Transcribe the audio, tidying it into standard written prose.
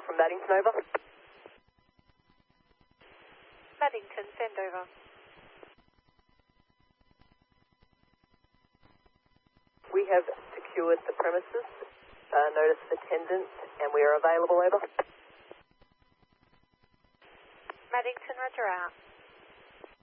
from Maddington, over. Maddington, send over. We have secured the premises, notice of attendance, and we are available, over. Maddington, roger out.